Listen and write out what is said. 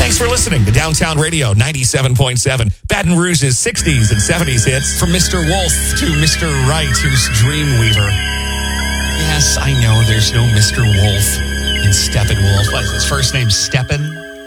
Thanks for listening to Downtown Radio 97.7. Baton Rouge's 60s and 70s hits. From Mr. Wolf to Mr. Wright, who's Dreamweaver. Yes, I know there's no Mr. Wolf in Steppenwolf. What is his first name? Steppen?